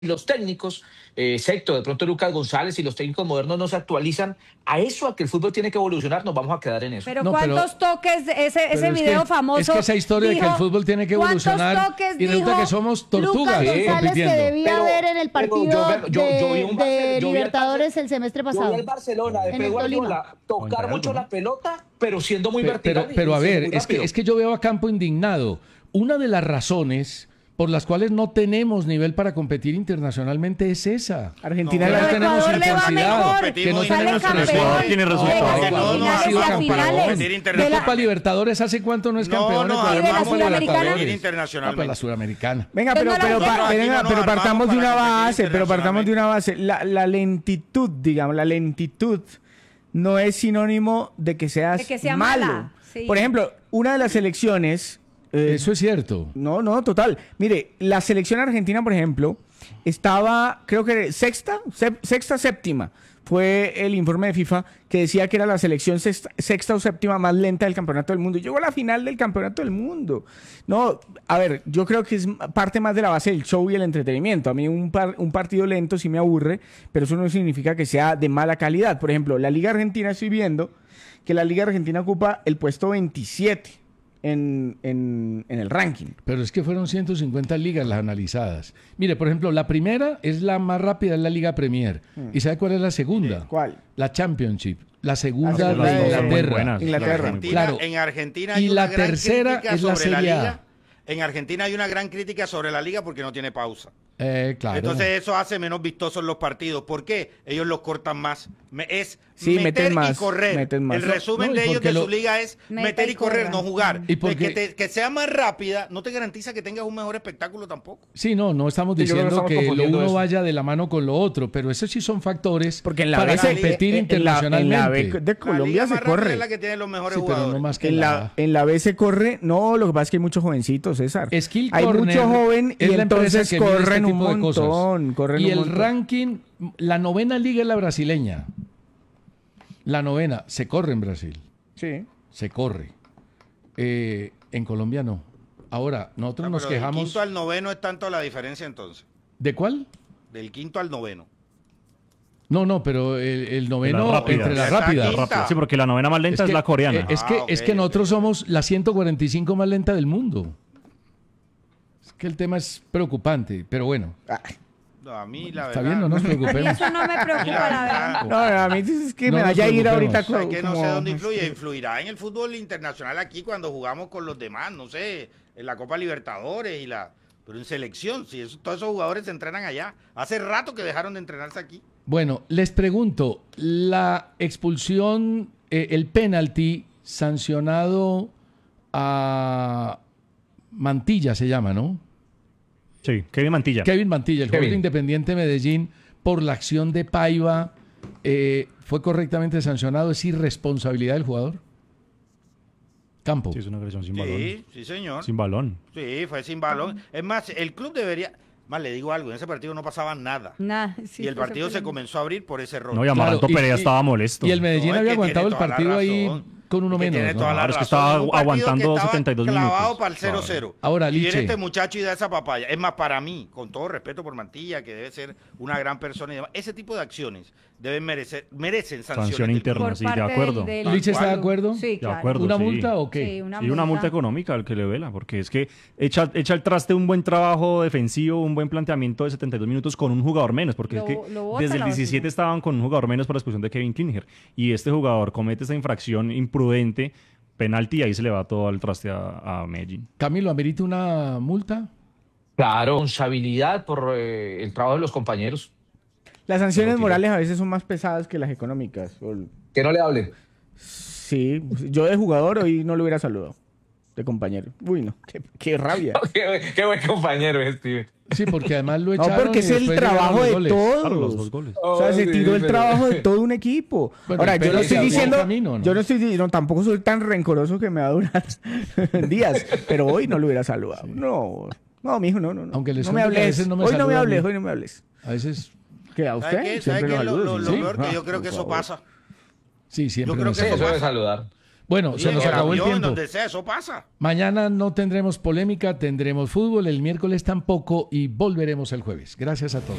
los técnicos, excepto de pronto Lucas González y los técnicos modernos no se actualizan a eso, a que el fútbol tiene que evolucionar, nos vamos a quedar en eso. Pero No, ¿cuántos toques, ese video famoso? Es que esa historia de que el fútbol tiene que evolucionar y resulta que somos tortugas Lucas González compitiendo. que debía haber en el partido de yo vi al Libertadores el semestre Yo vi pasado. al Barcelona de En Pep el Guardiola Tolima. tocar mucho la pelota, pero siendo muy vertical. Pero a y siendo ver, muy rápido. es que yo veo a Campo indignado. Una de las razones por las cuales no tenemos nivel para competir internacionalmente es esa. Argentina Que Pero no tenemos Ecuador le va intensidad, mejor, que no sale tenemos campeón, Ecuador tiene resultados. llega a No, no ha finales sido y a campeón. finales De la Copa Libertadores, ¿hace cuánto no es campeón? No, Ecuador ¿y de la Copa Sudamericana? Libertadores? Internacionalmente. Ah, pues la Sudamericana. Venga, Pero pero, no la pa- entiendo. venga, Aquí no pero nos partamos de una armamos para base, competir pero partamos de una base. La lentitud, digamos, la lentitud no es sinónimo de que seas De que sea malo. mala, sí. Por ejemplo, una de las selecciones... Eso es cierto. No, total. Mire, la selección argentina, por ejemplo, estaba, creo que sexta, séptima. Fue el informe de FIFA que decía que era la selección sexta o séptima más lenta del campeonato del mundo. Y llegó a la final del campeonato del mundo. No, a ver, yo creo que es parte más de la base del show y el entretenimiento. A mí un partido lento sí me aburre, pero eso no significa que sea de mala calidad. Por ejemplo, la Liga Argentina, estoy viendo que la Liga Argentina ocupa el puesto 27 en el ranking. Pero es que fueron 150 ligas las analizadas. Mire, por ejemplo, la primera es la más rápida, es la Liga Premier. ¿Y sabe cuál es la segunda? ¿Cuál? La Championship. La segunda, Ah, sí, la las de dos son muy Inglaterra. buenas. Inglaterra. Claro. En Argentina Y hay una la gran tercera crítica es la sobre la Serie A. liga. En Argentina hay una gran crítica sobre la liga porque no tiene pausa. Claro. Entonces eso hace menos vistosos los partidos. ¿Por qué? Ellos los cortan más. Sí, meter meten más, y correr. meten más. El resumen No, y de ellos porque de lo- su liga es meter y correr, no jugar. Y porque- Que sea más rápida no te garantiza que tengas un mejor espectáculo tampoco. Sí, no estamos Sí, yo creo que diciendo estamos que lo confundiendo uno eso. vaya de la mano con lo otro, pero esos sí son factores Porque en la para B se- competir internacionalmente. en la B de La Colombia liga se más rápida corre. es la que tiene los mejores Sí, pero jugadores. no más que En la la, en la B se corre, no, lo que pasa es que hay muchos jovencitos, César. Skill Hay Corner mucho joven y es la empresa entonces que mide este corren un tipo de cosas. montón. Corren Y un el montón. ranking, la novena liga es la brasileña. La novena, se corre en Brasil. Sí. Se corre. En Colombia no. Ahora, nosotros nos Pero del quejamos. quinto al noveno es tanto la diferencia entonces. ¿De cuál? Del quinto al noveno. No, pero el noveno La rápida. entre la Esa rápida. quinta. Sí, porque la novena más lenta es, la coreana. Es que, Ah, es ok, que nosotros ok. somos la 145 más lenta del mundo. Es que el tema es preocupante, pero bueno, No, a mí la está verdad. bien, no nos A mí preocupemos. eso no me preocupa, la verdad. No, a mí es que No me nos vaya a ir preocupemos. ahorita O sea, que no como- sé dónde influye. Influirá en el fútbol internacional aquí cuando jugamos con los demás, no sé, en la Copa Libertadores pero en selección, si todos esos jugadores se entrenan allá. Hace rato que dejaron de entrenarse aquí. Bueno, les pregunto, la expulsión, el penalti sancionado a Mantilla se llama, ¿no? Sí, Kevin Mantilla. Kevin Mantilla, el jugador de Kevin. Independiente Medellín, por la acción de Paiva, ¿fue correctamente sancionado? ¿Es irresponsabilidad del jugador? Campo. Sí, es una agresión sin balón. Sí, señor. Sin balón. Sí, fue sin balón. Es más, el club debería... Más le digo algo, en ese partido no pasaba nada. Nah, sí, Y el fue partido se sorprendente. comenzó a abrir por ese error. No, y Amaranto Claro, Pereira estaba molesto. Y el Medellín No, es había que aguantado el tiene toda la partido ahí razón. con uno Es que menos. tiene ¿no? toda la Claro, es que razón. estaba En un partido aguantando que estaba 72 clavado minutos. para el 0-0. Ahora, y viene Liche. este muchacho y da esa papaya. Es más, para mí, con todo respeto por Mantilla, que debe ser una gran persona y demás, ese tipo de acciones merecen sanciones. Sanción del interna. Por sí, de parte acuerdo. ¿Liche está de acuerdo? Sí, De claro. acuerdo. ¿Una sí. multa o qué? Sí, Y una multa económica al que le vela, porque es que echa al traste un buen trabajo defensivo, un buen planteamiento de 72 minutos con un jugador menos, porque Lo- es lo que bota desde el la 17 basura. estaban con un jugador menos por la expulsión de Kevin Klinger, y este jugador comete esa infracción imprudente, penalti, y ahí se le va todo al traste a Medellín. Camilo, ¿amerita una multa? Claro, responsabilidad por el trabajo de los compañeros. Las sanciones morales a veces son más pesadas que las económicas. Que no le hablen. Sí, yo de jugador hoy no lo hubiera saludado. De compañero. Uy, no, qué rabia. Qué buen compañero es, Steve. Sí, porque además lo No, echaron porque y es el después llegaron trabajo los de goles. Claro, los dos todos. goles. O sea, se sí, tiró el pero- trabajo de todo un equipo. Bueno, Ahora, yo pero no se estoy abrió diciendo, camino, ¿no? yo no estoy, no, tampoco soy tan rencoroso que me va a durar días, pero hoy no lo hubiera saludado. No, mijo, no. Aunque les no me cuento que a hables. veces no me Hoy no me saludan, hables, ¿no? hoy no me hables. A veces, ¿Qué a ¿Sabe usted? qué? ¿Sabe Siempre qué? lo saludo, Lo sí. peor que yo creo por que eso favor. pasa. sí, siempre Yo creo nos que Sí, pasa. eso debe saludar. Bueno, se nos acabó el avión, tiempo. donde sea, eso pasa. Mañana no tendremos polémica, tendremos fútbol, el miércoles tampoco y volveremos el jueves. Gracias a todos.